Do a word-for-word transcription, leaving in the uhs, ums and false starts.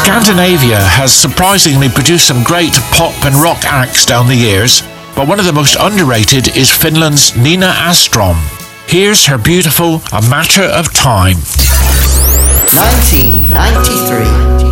Scandinavia has surprisingly produced some great pop and rock acts down the years, but one of the most underrated is Finland's Nina Astrom. Here's her beautiful A Matter of Time. nineteen ninety-three